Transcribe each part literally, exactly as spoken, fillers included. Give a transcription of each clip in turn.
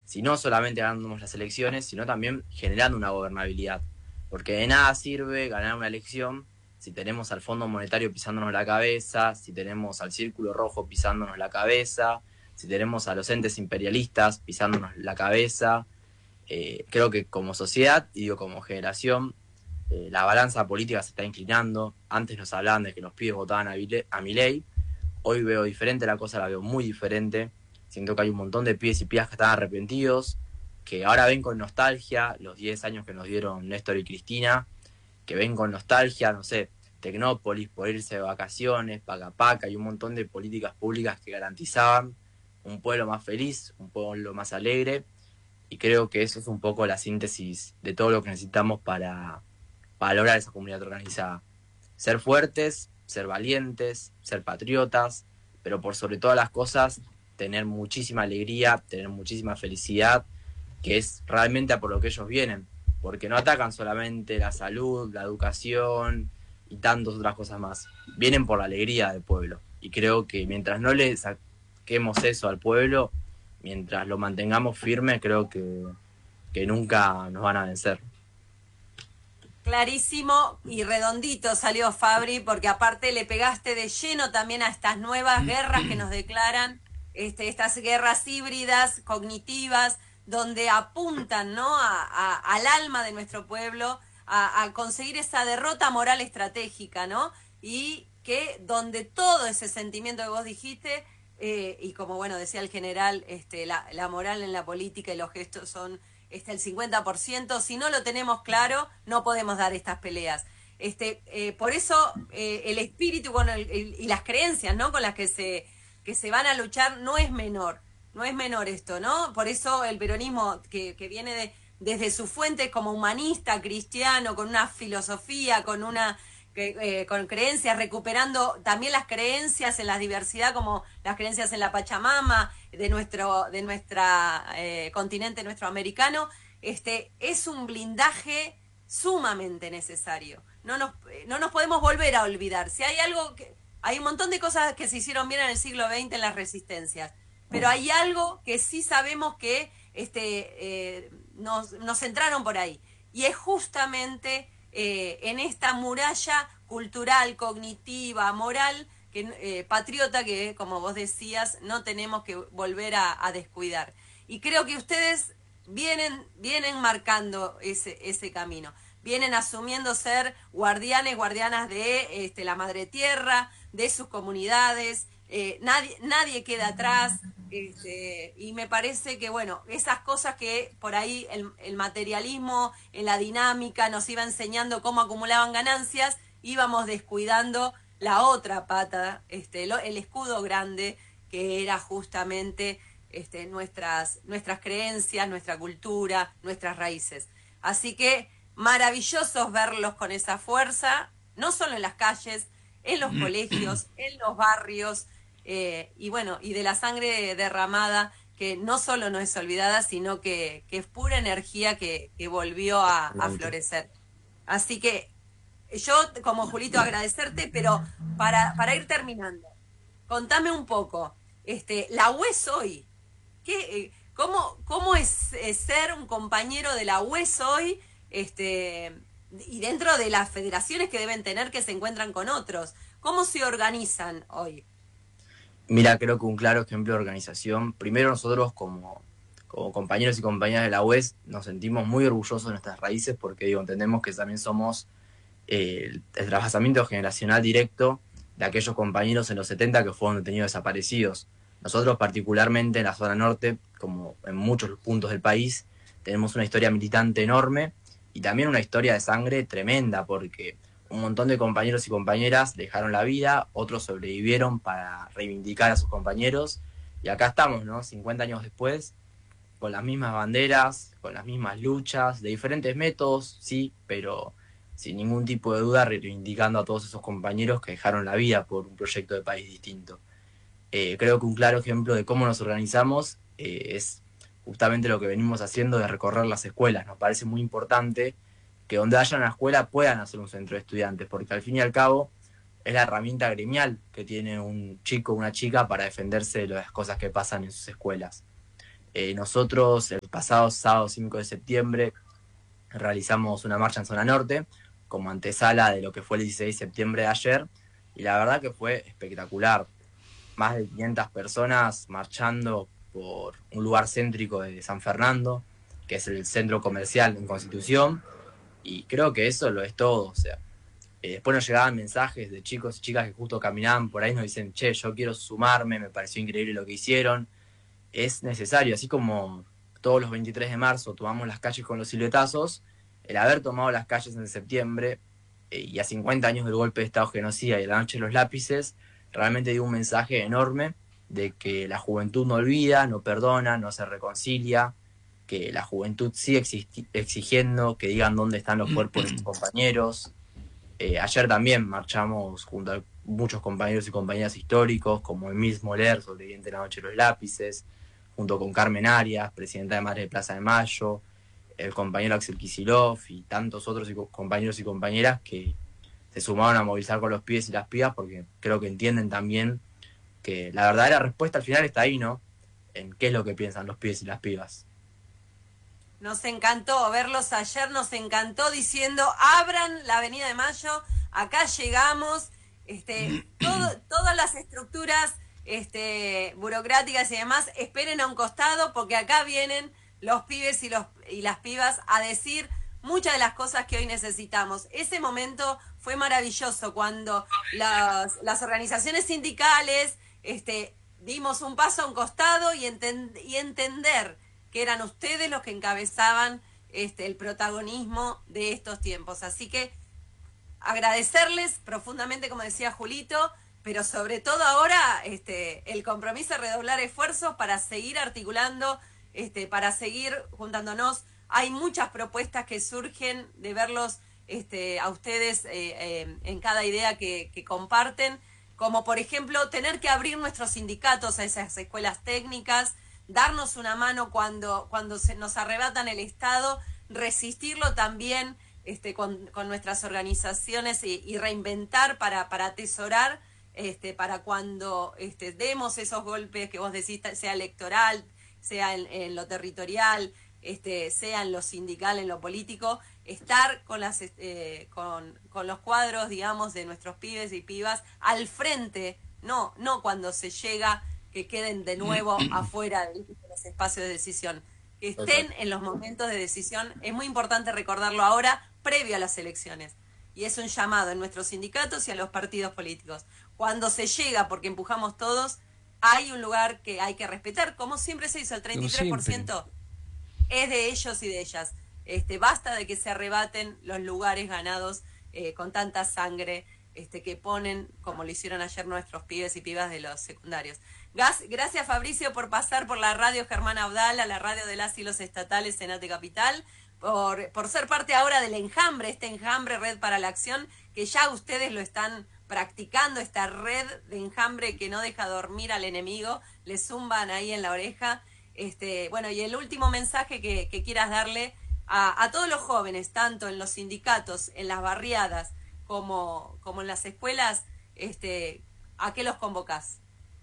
si no solamente ganándonos las elecciones, sino también generando una gobernabilidad. Porque de nada sirve ganar una elección si tenemos al Fondo Monetario pisándonos la cabeza, si tenemos al Círculo Rojo pisándonos la cabeza, si tenemos a los entes imperialistas pisándonos la cabeza. Eh, creo que como sociedad, y digo como generación, eh, la balanza política se está inclinando. Antes nos hablaban de que los pibes votaban a, Vile, a Milei. Hoy veo diferente la cosa, la veo muy diferente. Siento que hay un montón de pibes y pibas que están arrepentidos, que ahora ven con nostalgia los diez años que nos dieron Néstor y Cristina, que ven con nostalgia, no sé, Tecnópolis, por irse de vacaciones, Paca Paca, y un montón de políticas públicas que garantizaban un pueblo más feliz, un pueblo más alegre, y creo que eso es un poco la síntesis de todo lo que necesitamos para, para lograr esa comunidad organizada. Ser fuertes, ser valientes, ser patriotas, pero por sobre todas las cosas, tener muchísima alegría, tener muchísima felicidad, que es realmente a por lo que ellos vienen, porque no atacan solamente la salud, la educación y tantas otras cosas más. Vienen por la alegría del pueblo. Y creo que mientras no le saquemos eso al pueblo, mientras lo mantengamos firme, creo que, que nunca nos van a vencer. Clarísimo y redondito salió Fabri, porque aparte le pegaste de lleno también a estas nuevas guerras que nos declaran, este, estas guerras híbridas, cognitivas, donde apuntan, ¿no?, a, a, al alma de nuestro pueblo, a, a conseguir esa derrota moral estratégica, ¿no? Y que donde todo ese sentimiento que vos dijiste, eh, y como bueno decía el general, este, la, la moral en la política y los gestos son este, el cincuenta por ciento, si no lo tenemos claro, no podemos dar estas peleas. Este, eh, por eso eh, el espíritu, bueno, el, el, y las creencias, ¿no?, con las que se, que se van a luchar no es menor, no es menor esto, ¿no? Por eso el peronismo que, que viene de, desde sus fuentes como humanista, cristiano, con una filosofía, con una que, eh, con creencias, recuperando también las creencias en la diversidad, como las creencias en la Pachamama, de nuestro de nuestra eh, continente nuestro americano, este, es un blindaje sumamente necesario. No nos, no nos podemos volver a olvidar. Si hay algo que, hay un montón de cosas que se hicieron bien en el siglo veinte en las resistencias, pero hay algo que sí sabemos que este, eh, nos, nos entraron por ahí, y es justamente eh, en esta muralla cultural, cognitiva, moral, que, eh, patriota, que como vos decías, no tenemos que volver a, a descuidar. Y creo que ustedes vienen, vienen marcando ese, ese camino, vienen asumiendo ser guardianes, guardianas de este, la madre tierra, de sus comunidades, eh, nadie, nadie queda atrás, este, y me parece que, bueno, esas cosas que por ahí el, el materialismo, en la dinámica, nos iba enseñando cómo acumulaban ganancias, íbamos descuidando la otra pata, este, lo, el escudo grande, que era justamente este, nuestras, nuestras creencias, nuestra cultura, nuestras raíces. Así que maravillosos verlos con esa fuerza, no solo en las calles, en los colegios, en los barrios, eh, y bueno, y de la sangre derramada, que no solo no es olvidada, sino que, que es pura energía que, que volvió a, a florecer. Así que yo, como Julito, agradecerte, pero para, para ir terminando, contame un poco, este, la U E S hoy, ¿qué, cómo, cómo es, es ser un compañero de la U E S hoy, este, y dentro de las federaciones que deben tener que se encuentran con otros? ¿Cómo se organizan hoy? Mira, creo que un claro ejemplo de organización, primero nosotros como, como compañeros y compañeras de la U E S nos sentimos muy orgullosos de nuestras raíces porque digo, entendemos que también somos eh, el, el trasvasamiento generacional directo de aquellos compañeros en los setenta que fueron detenidos desaparecidos. Nosotros particularmente en la zona norte, como en muchos puntos del país, tenemos una historia militante enorme y también una historia de sangre tremenda porque un montón de compañeros y compañeras dejaron la vida, otros sobrevivieron para reivindicar a sus compañeros y acá estamos, ¿no? cincuenta años después, con las mismas banderas, con las mismas luchas, de diferentes métodos, sí, pero sin ningún tipo de duda reivindicando a todos esos compañeros que dejaron la vida por un proyecto de país distinto. Eh, creo que un claro ejemplo de cómo nos organizamos eh, es justamente lo que venimos haciendo de recorrer las escuelas. Nos parece muy importante que donde haya una escuela puedan hacer un centro de estudiantes, porque al fin y al cabo es la herramienta gremial que tiene un chico o una chica para defenderse de las cosas que pasan en sus escuelas. Eh, nosotros el pasado sábado cinco de septiembre realizamos una marcha en zona norte como antesala de lo que fue el dieciséis de septiembre de ayer, y la verdad que fue espectacular. Más de quinientas personas marchando por un lugar céntrico de San Fernando, que es el centro comercial en Constitución, y creo que eso lo es todo. O sea, eh, después nos llegaban mensajes de chicos y chicas que justo caminaban por ahí, nos dicen, che, yo quiero sumarme, me pareció increíble lo que hicieron. Es necesario, así como todos los veintitrés de marzo tomamos las calles con los siluetazos, el haber tomado las calles en septiembre eh, y a cincuenta años del golpe de Estado genocida y la noche de los lápices, realmente dio un mensaje enorme de que la juventud no olvida, no perdona, no se reconcilia, que la juventud sigue exigiendo que digan dónde están los cuerpos de sus compañeros. Eh, ayer también marchamos junto a muchos compañeros y compañeras históricos, como Emil Moller, sobreviviente de la noche de los lápices, junto con Carmen Arias, presidenta de Madres de Plaza de Mayo, el compañero Axel Kicillof y tantos otros y compañeros y compañeras que se sumaron a movilizar con los pibes y las pibas, porque creo que entienden también que la verdadera respuesta al final está ahí, ¿no? En qué es lo que piensan los pibes y las pibas. Nos encantó verlos ayer, nos encantó diciendo, abran la Avenida de Mayo, acá llegamos, este, todo, todas las estructuras este, burocráticas y demás, esperen a un costado porque acá vienen los pibes y, los, y las pibas a decir muchas de las cosas que hoy necesitamos. Ese momento fue maravilloso cuando las, las organizaciones sindicales este, dimos un paso a un costado y, enten, y entender que eran ustedes los que encabezaban este, el protagonismo de estos tiempos. Así que agradecerles profundamente, como decía Julito, pero sobre todo ahora este, el compromiso de redoblar esfuerzos para seguir articulando, este, para seguir juntándonos. Hay muchas propuestas que surgen de verlos este, a ustedes eh, eh, en cada idea que, que comparten, como por ejemplo tener que abrir nuestros sindicatos a esas escuelas técnicas, darnos una mano cuando, cuando se nos arrebatan el Estado, resistirlo también este, con, con nuestras organizaciones y, y reinventar para, para atesorar, este, para cuando este, demos esos golpes que vos decís, sea electoral, sea en, en lo territorial, este, sea en lo sindical, en lo político, estar con, las, eh, con, con los cuadros, digamos, de nuestros pibes y pibas al frente, no, no cuando se llega que queden de nuevo afuera de los espacios de decisión, que estén en los momentos de decisión. Es muy importante recordarlo ahora, previo a las elecciones. Y es un llamado en nuestros sindicatos y a los partidos políticos. Cuando se llega, porque empujamos todos, hay un lugar que hay que respetar, como siempre se hizo, el treinta y tres por ciento es de ellos y de ellas. Este, basta de que se arrebaten los lugares ganados eh, con tanta sangre este, que ponen, como lo hicieron ayer nuestros pibes y pibas de los secundarios. Gracias, Fabricio, por pasar por la radio Germán Abdala, la radio de las y los estatales en Ate Capital, por, por ser parte ahora del enjambre, este enjambre Red para la Acción, que ya ustedes lo están practicando, esta red de enjambre que no deja dormir al enemigo, le zumban ahí en la oreja. Este, bueno, y el último mensaje que, que quieras darle a, a todos los jóvenes, tanto en los sindicatos, en las barriadas, como, como en las escuelas, este, ¿a qué los convocás?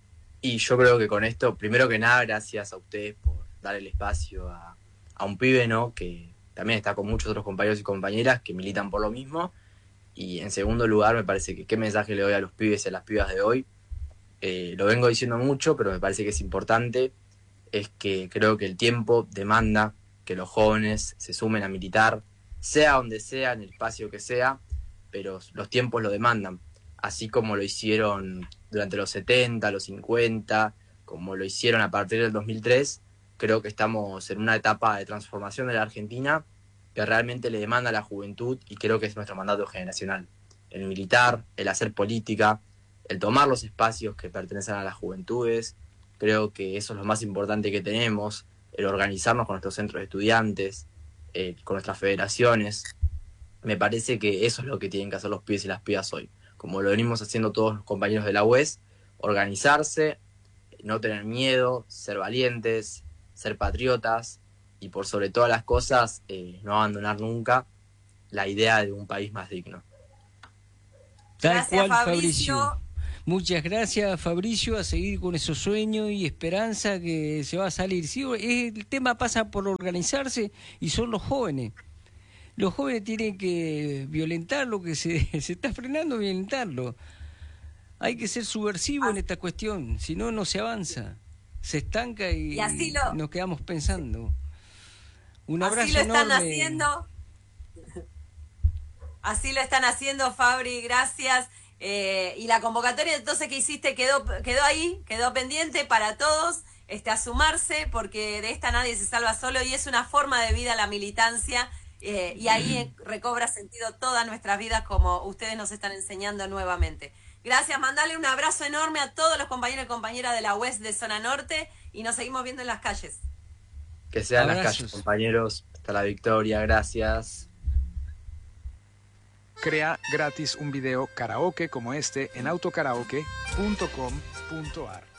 Y yo creo que con esto, primero que nada, gracias a ustedes por dar el espacio a, a un pibe, ¿no? Que también está con muchos otros compañeros y compañeras que militan por lo mismo. Y en segundo lugar, me parece que qué mensaje le doy a los pibes y a las pibas de hoy. Eh, lo vengo diciendo mucho, pero me parece que es importante. Es que creo que el tiempo demanda que los jóvenes se sumen a militar, sea donde sea, en el espacio que sea, pero los tiempos lo demandan. Así como lo hicieron durante los setenta, los cincuenta, como lo hicieron a partir del dos mil tres, creo que estamos en una etapa de transformación de la Argentina que realmente le demanda a la juventud, y creo que es nuestro mandato generacional. El militar, el hacer política, el tomar los espacios que pertenecen a las juventudes, creo que eso es lo más importante que tenemos, el organizarnos con nuestros centros de estudiantes, eh, con nuestras federaciones. Me parece que eso es lo que tienen que hacer los pibes y las pibas hoy, como lo venimos haciendo todos los compañeros de la U E S, organizarse, no tener miedo, ser valientes, ser patriotas y por sobre todas las cosas eh, no abandonar nunca la idea de un país más digno. Gracias, Fabricio. Muchas gracias, Fabricio, a seguir con esos sueños y esperanza que se va a salir. Sí, el tema pasa por organizarse y son los jóvenes. Los jóvenes tienen que violentar lo que se, se está frenando, violentarlo. Hay que ser subversivo en esta cuestión, si no, no se avanza. Se estanca y, y así lo, nos quedamos pensando. Un abrazo así lo están enorme. haciendo. Así lo están haciendo, Fabri, gracias. Eh, y la convocatoria entonces que hiciste quedó, quedó ahí, quedó pendiente para todos, este, a sumarse, porque de esta nadie se salva solo y es una forma de vida la militancia, eh, y ahí recobra sentido todas nuestras vidas como ustedes nos están enseñando nuevamente. Gracias, mandale un abrazo enorme a todos los compañeros y compañeras de la U E S de Zona Norte y nos seguimos viendo en las calles. Que sean Abrazos. las calles, compañeros. Hasta la victoria, gracias. Crea gratis un video karaoke como este en autokaraoke punto com punto ar.